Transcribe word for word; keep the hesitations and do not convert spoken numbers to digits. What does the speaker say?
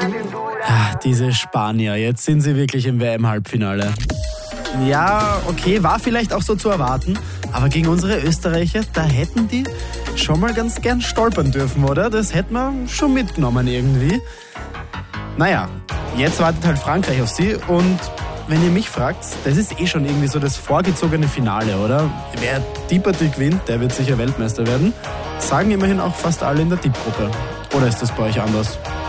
Ah, diese Spanier, jetzt sind sie wirklich im W M-Halbfinale. Ja, okay, war vielleicht auch so zu erwarten, aber gegen unsere Österreicher, da hätten die schon mal ganz gern stolpern dürfen, oder? Das hätten wir schon mitgenommen irgendwie. Naja, jetzt wartet halt Frankreich auf sie und wenn ihr mich fragt, das ist eh schon irgendwie so das vorgezogene Finale, oder? Wer die Partie gewinnt, der wird sicher Weltmeister werden. Sagen immerhin auch fast alle in der Tippgruppe. Oder ist das bei euch anders?